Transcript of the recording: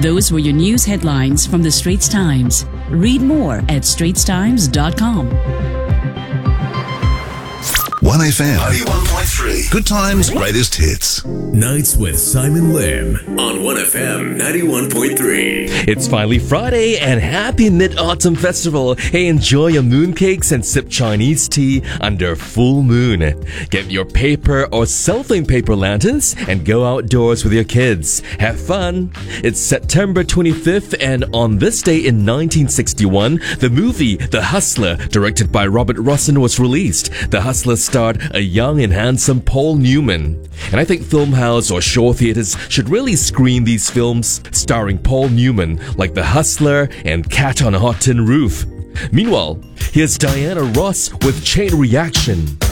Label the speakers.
Speaker 1: Those were your news headlines from the Straits Times. Read more at straitstimes.com.
Speaker 2: 1FM 91.3. Good times, greatest hits.
Speaker 3: Nights with Simon Lim on 1FM 91.3.
Speaker 4: It's finally Friday and happy Mid-Autumn Festival. Hey, enjoy your mooncakes and sip Chinese tea under full moon. Get your paper or cellophane paper lanterns and go outdoors with your kids. Have fun. It's September 25th, and on this day in 1961, the movie The Hustler, directed by Robert Rossen, was released. The Hustler starred a young and handsome Paul Newman. And I think Filmhouse or Shaw Theatres should really screen these films starring Paul Newman, like The Hustler and Cat on a Hot Tin Roof. Meanwhile, here's Diana Ross with Chain Reaction.